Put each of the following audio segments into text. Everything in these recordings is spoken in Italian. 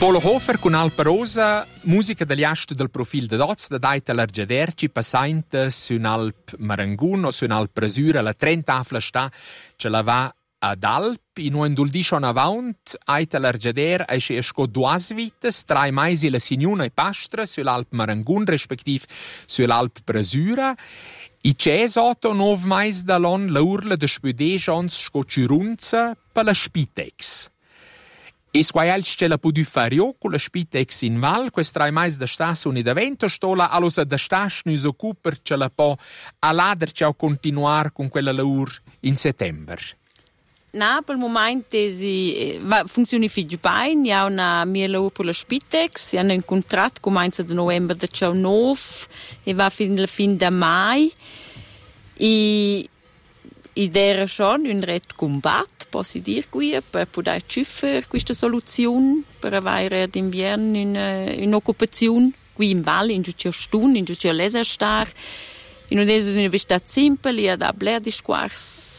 Polo Hofer con Alpa Rosa, musica degli asti del profil de Doz, da Daita l'Argiaderci, passante su un Alp Marangun o su un Alp Presura, la 30 afla sta, ce la va ad Alp, in un duldiscion avant, Aita l'Argiader, esce esco duas vites, trai maisi la Signuna e Pastra, sull'Alp Marangun, respektiv sull'Alp Presura. I c'es 8-9 mais dall'on la urla de spudejons sco Cirunza per la Spitex. E squaialci ce la pudu fario con la Spitex in Val, questrai mais da stas uni da vento stola, allos da stas nus occuper ce la po a lader ciao continuar con quella laur in settember. No, per il momento funziona figlio bene, ha una mia lavoro per la Spitex, hanno un contratto comincia da novembre del 9 e va fino alla fine di mai. E era schon un retto combatto, posso dire qui, per poter sciffare questa soluzione, per avere d'inverno un'occupazione qui in Valle, in giù stun, in giù l'eserstar. In un'università semplice, e da bler di squars.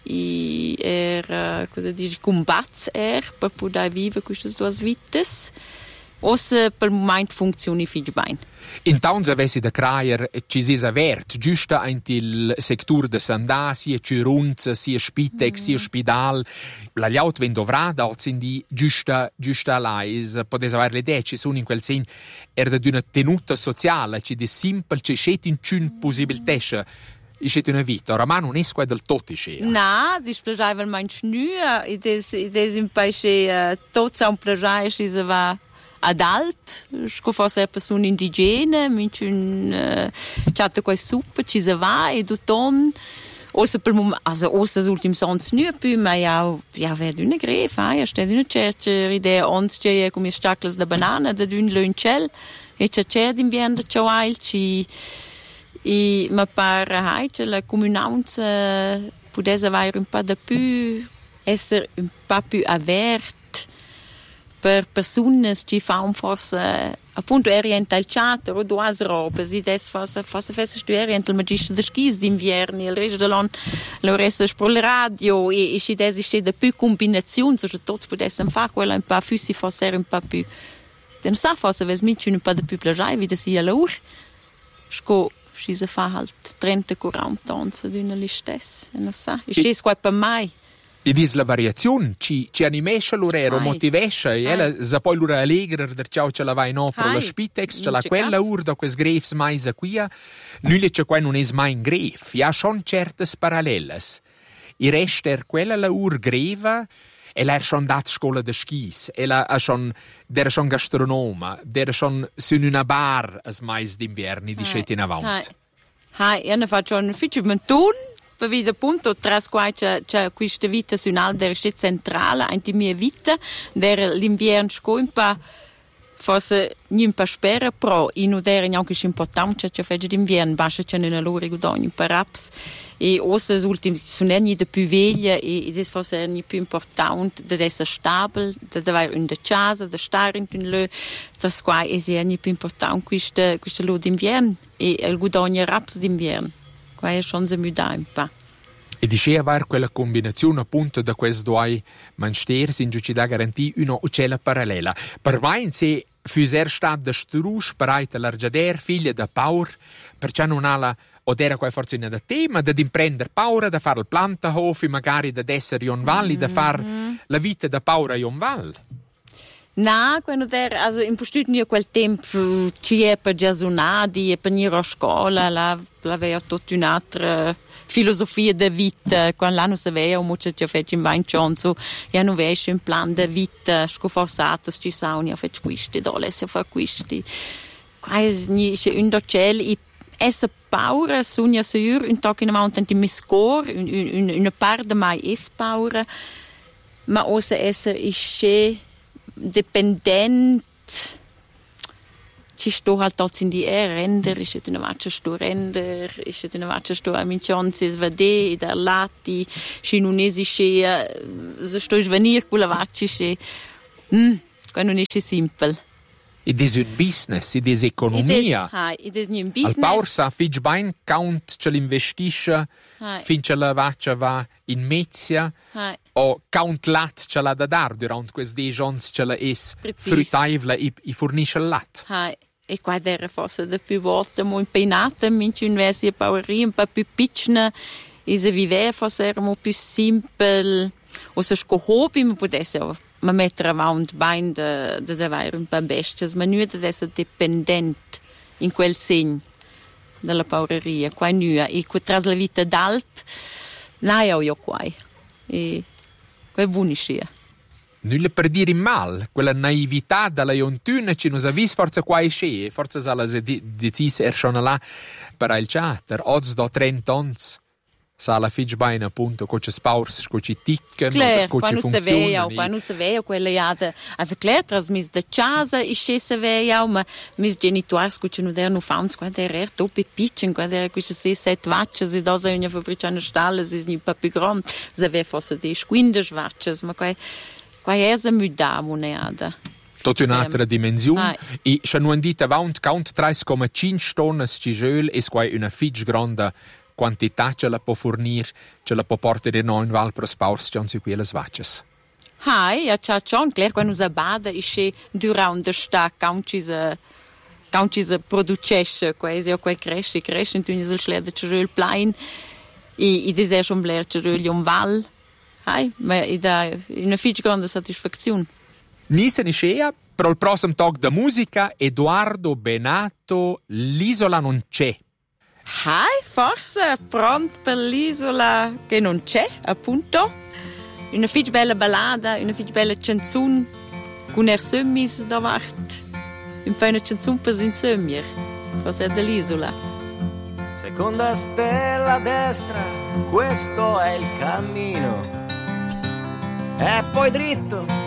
E cosa dici, combatts per poter vivere queste due vite. Ossa per il momento funziona figlio bene. Intanto avessi da craier ci si avert, giusto il settore de Sandà, sia Cirunza, sia Spitex, sia Spidal, la liaut ven dovrà da di giusta lais, potete avere le idee, ci sono in quel sen, era di una tenuta sociale, ci di simple, ci sceti in c'un possibilità, c'è una vita, oramai non è qua del tutto c'è. No, dispiaceva il manch nu, ed è un paese, tutto è un piacere, ci si va ad Alp, sco forse è persona indigena, minci un chatta qua suppa, ci si va e tutto, ossa per moment, ossa l'ultimo sonz nu più, ma ja vedo una grefa, ja steht una certa idea, ons c'è come staccles da banana, da un luncel, e c'è d'inverno ciao alci, e mi pare che la comunanza potesse avere un po' di più, essere un po' più aperta per persone che fanno forse appunto orientale chat o due robe, si des forse orientale magister de skis d'inverno, il resto dell'anno lo resta per la radio e si des c'è da più combinazioni, so che tutti potessero fare quella un po' più, si fosse un po' più, non sa forse avesse mica un po' di più piacere, vede sia l'ora, sco si fa halt 30-40 anni di una listessa, non sa, e c'è qua per mai. E dis la variazione ci animesce l'orero, motivesce, e ella sa poi l'ora allegra der ciao ce la vai no per la Spitex, ce la quella ur da quel grefs mais a quia, nulle c'è qua non es mai in gref, ja schon certes paralleles. I rester quella la ur greva, ella er schon dat scola de skis, ella ha schon der schon gastronoma, der schon sun una bar as mais d'inverni di sceti in avant. Io ne faccio un ufficio mentun, per via appunto tras qua c'è questa vita su un'altra der c'è centrale anche mia vita, der l'inverno scompa forse non per spera, però in der anche importante c'è fece d'inverno, basta c'è una loro guadagno per apps. E ossa ultimi sono anni di più veglia e è forse anni più importante di essere stabile, di avere una casa, di stare in un luogo, das qua è anni più importante questo luogo d'inverno e il guadagno raps d'inverno. Qua è schon se muda un po'. E diceva aver quella combinazione appunto da questi due mansters in giù da garantì una uccella parallela. Per me se fuser stat da strus paraita l'Argiader, figlia da Paur, perché non ha la o era qua forse in da tema, da imprendere paura, da fare il plantahof, magari da essere in valli, da fare la vita da paura in val. No, quando era, also in postutni a quel tempo ci è per giasonadi e per venire a scuola, aveva tutta un'altra filosofia di vita, quando l'anno si aveva, molto ci ha fatto in Vaincionzo, e hanno avuto un plan di vita, scoforsato, ci sono, ha fatto questi, dolesse a fare questi. Quasi un docel, essa paura, sogna sur, un tocco in avanti di miscor, una parte mai es paura, ma osa essere isce dependent, ci sto halt tots in die render, isce una vaccia sto render, isce una vaccia sto a minchonze svade, da lati, ci non esisce, se sto svenir con la vaccia, quando non è simple. Ed è un business, ed è economia. Ed è un business. Al paur sa fitch bain count ce l'investisce fin ce la vaccia va in mezia o count lat ce la da dar durant quels 10 ans ce la es frutaivla i fornisce il lat. E qua era forse da più volte mo impeinata, minci un versi a pauria un po' più piccina, e se viveva forse era mo più simple, o se sco hobby ma potesse ma mettere avanti bain da avere un po' besties, ma non ad essere dipendente in quel segno della paureria, qua nu, e tras la vita d'alp, naia io qua, e qua è buoniscia. Nulla per dire mal, quella naività della iontuna ci non avvis forza qua esce, forza sala decis schon là per il chatter, odds do 30 ans. Sala fitch bain appunto coche spaurs, coche ticken, coche funzionen. Quando se veia quella iada, also klar trasmis da casa isce se veia, ma mis genitors coche non erano fans quando era topi piccin, quando era queste 6-7 vacces e da una fabbricana stalla, si ni pa più grand, se aveva forse 10-15 vacces, ma qua è se muda moneada. Tutta un'altra dimensione. E se non dite avanti, count 3,5 tonne ci gel, e qua una fitch grande quantità ce la può fornire, ce la può portare no in val per spaurs già su quelle svacces. Ja, ciao, klar, quando si bada, isce durante sta count se producesce, quasi o quel cresce, quindi il schleder cerul plain, e deser schon bler cerul un val. Ma è una fitch grande soddisfazione. Nisa Niscea, per il prossimo talk da musica, Edoardo Benato, l'isola non c'è. Forse pronto per l'isola che non c'è, appunto. Una fitch bella ballada, una fitch bella canzone, con sommis davanti. Un po' una canzone per insommier. Forse è dell'isola. Seconda stella a destra, questo è il cammino. E poi dritto